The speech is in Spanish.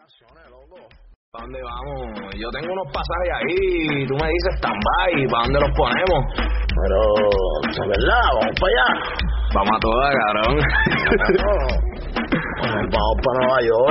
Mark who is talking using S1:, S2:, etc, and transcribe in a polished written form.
S1: ¿Para dónde vamos? Yo tengo unos pasajes ahí, tú me dices stand-by, ¿para dónde los ponemos?
S2: Pero, ¿de verdad? ¿Vamos para allá?
S1: Vamos a todas, cabrón.
S2: Vamos para Nueva York.